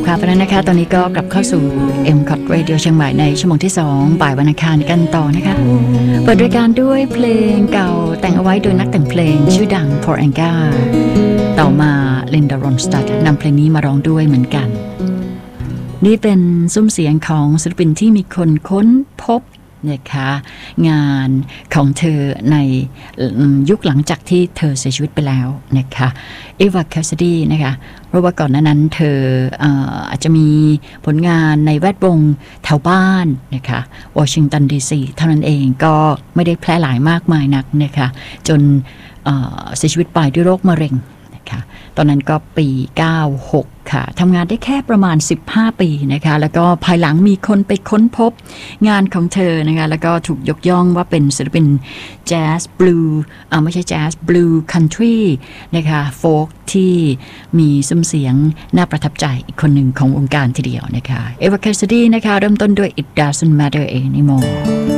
ค่ะเพราะนั้นนะคะตอนนี้ก็กลับเข้าสู่ M.Cot Radio เชียงใหม่ในชั่วโมงที่2บ่ายวันอังคารกันต่อนะคะเปิดรายการด้วยเพลงเก่าแต่งเอาไว้โดยนักแต่งเพลงชื่อดัง Paul Anka ต่อมาลินดา รอนสตัดนำเพลงนี้มาร้องด้วยเหมือนกันนี่เป็นซุ้มเสียงของศิลปินที่มีคนค้นพบนะคะงานของเธอในยุคหลังจากที่เธอเสียชีวิตไปแล้วนะคะเอวา แคสซิดีนะคะเพราะว่าก่อนหน้านั้นเธออาจจะมีผลงานในแวดวงแถวบ้านนะคะวอชิงตันดีซีเท่านั้นเองก็ไม่ได้แพร่หลายมากมายนักนะคะจนเสียชีวิตไปด้วยโรคมะเร็งนะคะตอนนั้นก็ปี96ค่ะทำงานได้แค่ประมาณ15ปีนะคะแล้วก็ภายหลังมีคนไปค้นพบงานของเธอนะคะแล้วก็ถูกยกย่องว่าเป็นศิลปินแจ๊สบลูไม่ใช่แจ๊สบลูคันทรีนะคะโฟล์กที่มีซุ้มเสียงน่าประทับใจอีกคนหนึ่งของวงการทีเดียวนะคะเอวา แคสซิดีนะคะเริ่มต้นด้วย It Doesn't Matter Anymore